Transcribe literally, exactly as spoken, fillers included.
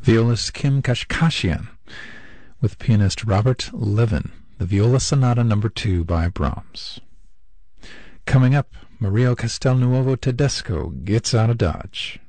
Violist Kim Kashkashian with pianist Robert Levin, the Viola Sonata number two by Brahms. Coming up, Mario Castelnuovo Tedesco gets out of Dodge.